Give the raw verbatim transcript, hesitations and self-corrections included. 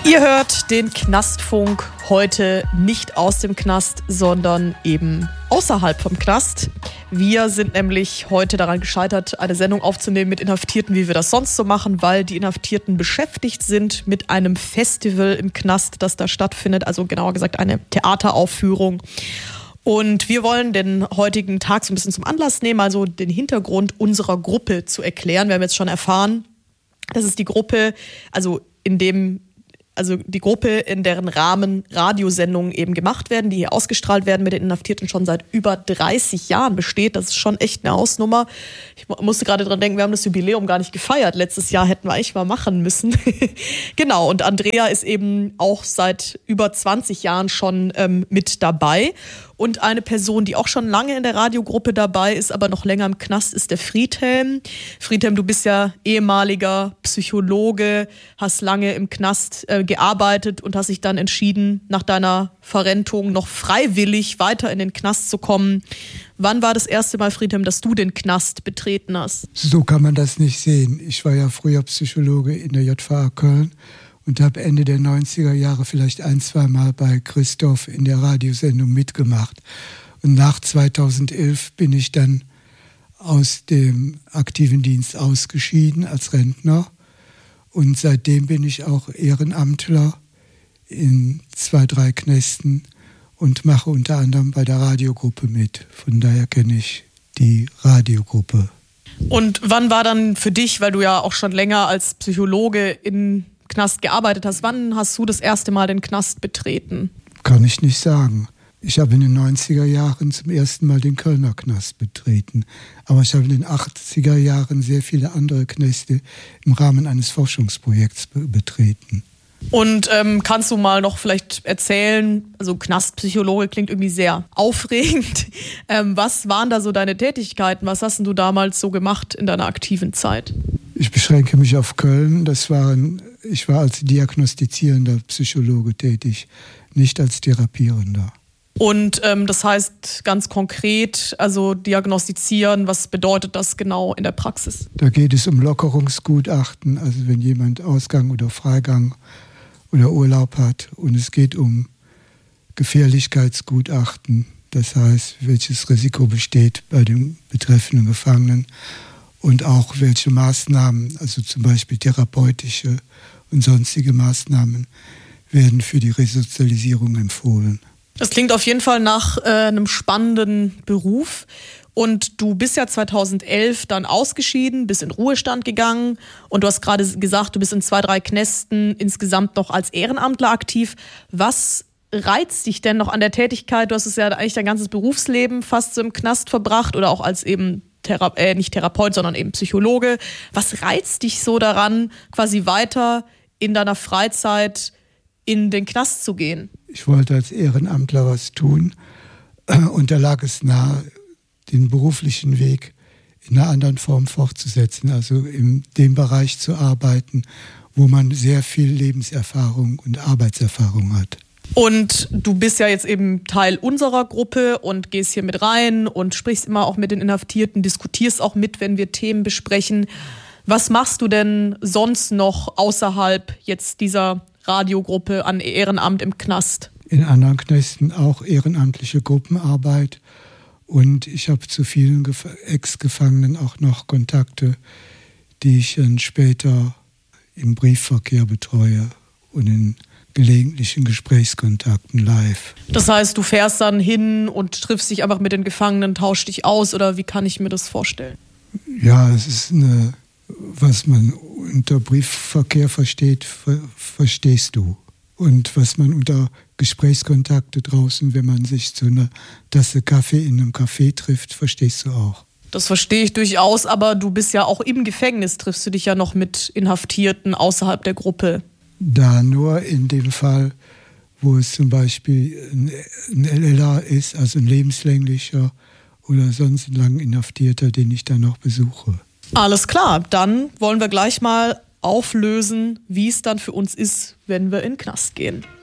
Ihr hört den Knastfunk heute nicht aus dem Knast, sondern eben außerhalb vom Knast. Wir sind nämlich heute daran gescheitert, eine Sendung aufzunehmen mit Inhaftierten, wie wir das sonst so machen, weil die Inhaftierten beschäftigt sind mit einem Festival im Knast, das da stattfindet, also genauer gesagt eine Theateraufführung. Und wir wollen den heutigen Tag so ein bisschen zum Anlass nehmen, also den Hintergrund unserer Gruppe zu erklären. Wir haben jetzt schon erfahren, dass es die Gruppe, also in dem Also die Gruppe, in deren Rahmen Radiosendungen eben gemacht werden, die hier ausgestrahlt werden mit den Inhaftierten, schon seit über dreißig Jahren besteht. Das ist schon echt eine Hausnummer. Ich musste gerade dran denken, wir haben das Jubiläum gar nicht gefeiert. Letztes Jahr hätten wir eigentlich mal machen müssen. Genau, und Andrea ist eben auch seit über zwanzig Jahren schon ähm, mit dabei. Und eine Person, die auch schon lange in der Radiogruppe dabei ist, aber noch länger im Knast, ist der Friedhelm. Friedhelm, du bist ja ehemaliger Psychologe, hast lange im Knast äh, gearbeitet und hast dich dann entschieden, nach deiner Verrentung noch freiwillig weiter in den Knast zu kommen. Wann war das erste Mal, Friedhelm, dass du den Knast betreten hast? So kann man das nicht sehen. Ich war ja früher Psychologe in der J V A Köln und habe Ende der neunziger Jahre vielleicht ein, zwei Mal bei Christoph in der Radiosendung mitgemacht. Und nach zweitausendelf bin ich dann aus dem aktiven Dienst ausgeschieden als Rentner. Und seitdem bin ich auch Ehrenamtler in zwei, drei Knästen und mache unter anderem bei der Radiogruppe mit. Von daher kenne ich die Radiogruppe. Und wann war dann für dich, weil du ja auch schon länger als Psychologe in Knast gearbeitet hast, wann hast du das erste Mal den Knast betreten? Kann ich nicht sagen. Ich habe in den neunziger Jahren zum ersten Mal den Kölner Knast betreten. Aber ich habe in den achtziger Jahren sehr viele andere Knäste im Rahmen eines Forschungsprojekts be- betreten. Und ähm, kannst du mal noch vielleicht erzählen, also Knastpsychologe klingt irgendwie sehr aufregend. Ähm, was waren da so deine Tätigkeiten? Was hast denn du damals so gemacht in deiner aktiven Zeit? Ich beschränke mich auf Köln. Das waren, ich war als diagnostizierender Psychologe tätig, nicht als therapierender. Und ähm, das heißt ganz konkret, also diagnostizieren, was bedeutet das genau in der Praxis? Da geht es um Lockerungsgutachten, also wenn jemand Ausgang oder Freigang oder Urlaub hat. Und es geht um Gefährlichkeitsgutachten, das heißt, welches Risiko besteht bei dem betreffenden Gefangenen und auch welche Maßnahmen, also zum Beispiel therapeutische und sonstige Maßnahmen, werden für die Resozialisierung empfohlen. Das klingt auf jeden Fall nach äh, einem spannenden Beruf. Und du bist ja zweitausendelf dann ausgeschieden, bist in Ruhestand gegangen und du hast gerade gesagt, du bist in zwei, drei Knästen insgesamt noch als Ehrenamtler aktiv. Was reizt dich denn noch an der Tätigkeit? Du hast es ja eigentlich dein ganzes Berufsleben fast so im Knast verbracht oder auch als eben Thera- äh, nicht Therapeut, sondern eben Psychologe. Was reizt dich so daran, quasi weiter in deiner Freizeit in den Knast zu gehen? Ich wollte als Ehrenamtler was tun und da lag es nahe, den beruflichen Weg in einer anderen Form fortzusetzen, also in dem Bereich zu arbeiten, wo man sehr viel Lebenserfahrung und Arbeitserfahrung hat. Und du bist ja jetzt eben Teil unserer Gruppe und gehst hier mit rein und sprichst immer auch mit den Inhaftierten, diskutierst auch mit, wenn wir Themen besprechen. Was machst du denn sonst noch außerhalb jetzt dieser Radiogruppe an Ehrenamt im Knast? In anderen Knästen auch ehrenamtliche Gruppenarbeit. Und ich habe zu vielen Gef- Ex-Gefangenen auch noch Kontakte, die ich dann später im Briefverkehr betreue und in gelegentlichen Gesprächskontakten live. Das heißt, du fährst dann hin und triffst dich einfach mit den Gefangenen, tauschst dich aus oder wie kann ich mir das vorstellen? Ja, es ist eine, was man unter Briefverkehr versteht, ver- verstehst du. Und was man unter Gesprächskontakte draußen, wenn man sich zu einer Tasse Kaffee in einem Café trifft, verstehst du auch. Das verstehe ich durchaus, aber du bist ja auch im Gefängnis, triffst du dich ja noch mit Inhaftierten außerhalb der Gruppe. Da nur in dem Fall, wo es zum Beispiel ein L L A ist, also ein lebenslänglicher oder sonst ein lang Inhaftierter, den ich dann noch besuche. Alles klar, dann wollen wir gleich mal auflösen, wie es dann für uns ist, wenn wir in den Knast gehen.